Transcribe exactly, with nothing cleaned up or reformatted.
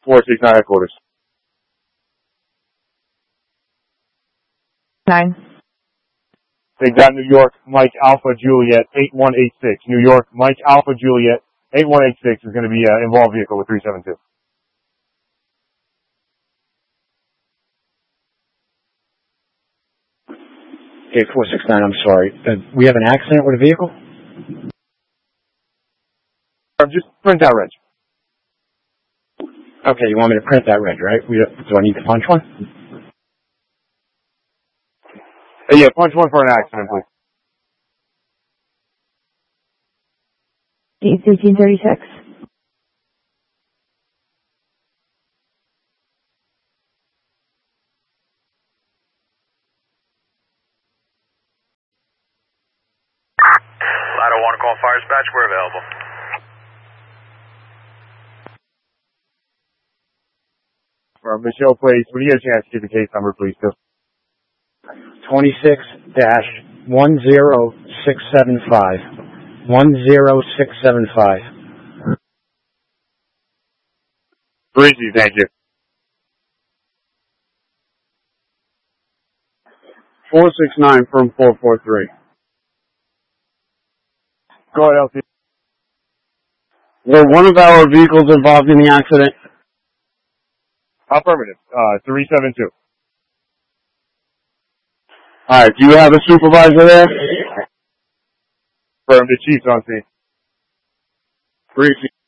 four six nine headquarters. Nine. Take that, New York, Mike Alpha Juliet, eight one eight six. New York, Mike Alpha Juliet, eight one eight six is going to be an uh, involved vehicle with three seven two. Okay, four six nine, I'm sorry. Uh, we have an accident with a vehicle? Um, just print that reg. Okay, you want me to print that reg, right? We, do I need to punch one? Uh, yeah, punch one for an accident, please. Eight thirteen thirty six. Ladder one, call fire dispatch. We're available. For Michelle, please, when you get a chance, give the case number, please, too. twenty-six dash one zero six seven five. one zero six seven five. Breezy, thank you. four six nine from four four three. Go ahead, L C. Were one of our vehicles involved in the accident? Affirmative. Uh, three seven two. Alright, do you have a supervisor there? Affirm, the chief's on scene. Briefly.